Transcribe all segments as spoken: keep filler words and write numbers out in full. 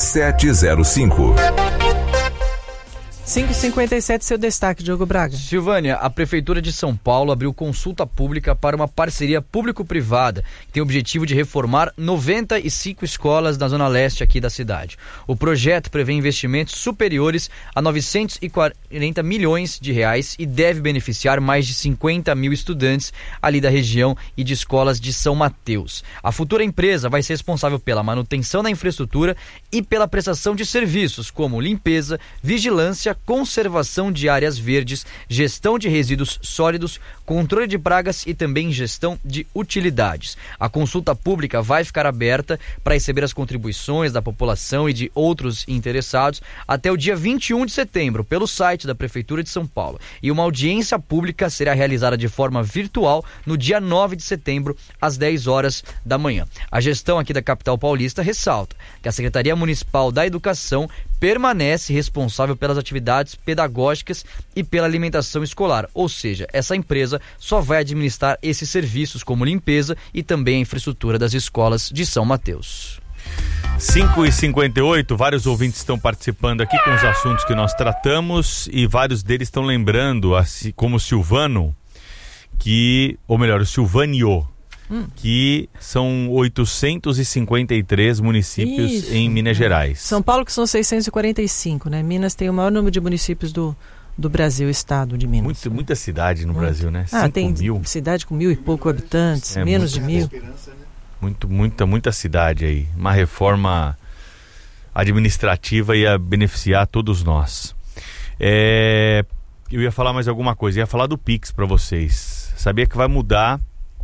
sete zero cinco. cinco e cinquenta e sete, seu destaque, Diogo Braga. Silvânia, a Prefeitura de São Paulo abriu consulta pública para uma parceria público-privada que tem o objetivo de reformar noventa e cinco escolas na zona leste aqui da cidade. O projeto prevê investimentos superiores a novecentos e quarenta milhões de reais e deve beneficiar mais de cinquenta mil estudantes ali da região e de escolas de São Mateus. A futura empresa vai ser responsável pela manutenção da infraestrutura e pela prestação de serviços como limpeza, vigilância, conservação de áreas verdes, gestão de resíduos sólidos, controle de pragas e também gestão de utilidades. A consulta pública vai ficar aberta para receber as contribuições da população e de outros interessados até o dia vinte e um de setembro, pelo site da Prefeitura de São Paulo. E uma audiência pública será realizada de forma virtual no dia nove de setembro, às dez horas da manhã. A gestão aqui da capital paulista ressalta que a Secretaria Municipal da Educação permanece responsável pelas atividades pedagógicas e pela alimentação escolar, ou seja, essa empresa só vai administrar esses serviços como limpeza e também a infraestrutura das escolas de São Mateus. cinco e cinquenta e oito, vários ouvintes estão participando aqui com os assuntos que nós tratamos e vários deles estão lembrando, assim, como o Silvano, que, ou melhor, o Silvânio, Hum. que são oitocentos e cinquenta e três municípios Isso. em Minas Gerais. São Paulo que são seiscentos e quarenta e cinco, né? Minas tem o maior número de municípios do, do Brasil, estado de Minas. Muito, muita cidade no Muito. Brasil, né? Ah, Cinco tem mil. cidade com mil e pouco habitantes, é, menos de mil. Muito, muita, muita cidade aí. Uma reforma administrativa ia beneficiar todos nós. É, eu ia falar mais alguma coisa, ia falar do Pix para vocês. Sabia que vai mudar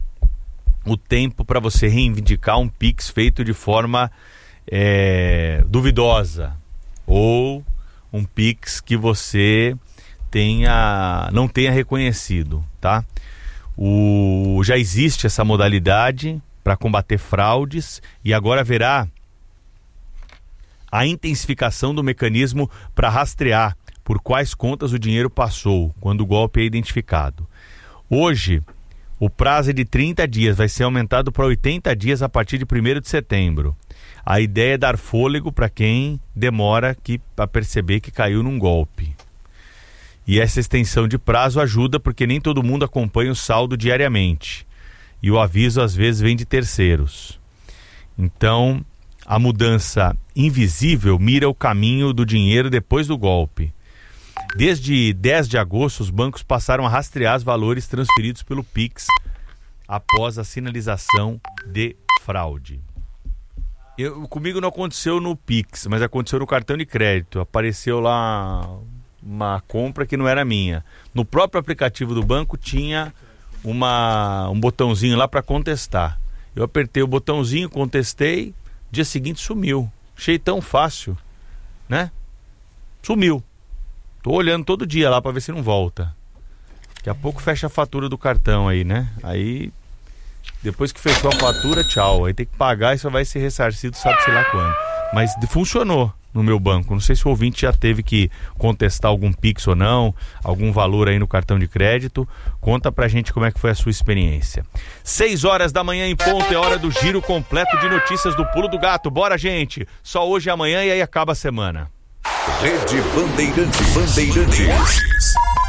o tempo para você reivindicar um Pix feito de forma é, duvidosa ou um Pix que você tenha, não tenha reconhecido, tá? O, já existe essa modalidade para combater fraudes e agora haverá a intensificação do mecanismo para rastrear por quais contas o dinheiro passou quando o golpe é identificado. Hoje, o prazo é de trinta dias, vai ser aumentado para oitenta dias a partir de primeiro de setembro. A ideia é dar fôlego para quem demora para perceber que caiu num golpe. E essa extensão de prazo ajuda porque nem todo mundo acompanha o saldo diariamente. E o aviso às vezes vem de terceiros. Então, a mudança invisível mira o caminho do dinheiro depois do golpe. Desde dez de agosto, os bancos passaram a rastrear os valores transferidos pelo Pix após a sinalização de fraude. Eu, comigo não aconteceu no Pix, mas aconteceu no cartão de crédito. Apareceu lá uma compra que não era minha. No próprio aplicativo do banco tinha uma, um botãozinho lá para contestar. Eu apertei o botãozinho, contestei, dia seguinte sumiu. Achei tão fácil, né? Sumiu. Tô olhando todo dia lá para ver se não volta. Daqui a pouco fecha a fatura do cartão aí, né? Aí, depois que fechou a fatura, tchau. Aí tem que pagar e só vai ser ressarcido, sabe-se lá quando. Mas funcionou no meu banco. Não sei se o ouvinte já teve que contestar algum Pix ou não, algum valor aí no cartão de crédito. Conta pra gente como é que foi a sua experiência. seis horas da manhã em ponto, é hora do giro completo de notícias do Pulo do Gato. Bora, gente! Só hoje e amanhã e aí acaba a semana. Rede Bandeirantes. Bandeirantes.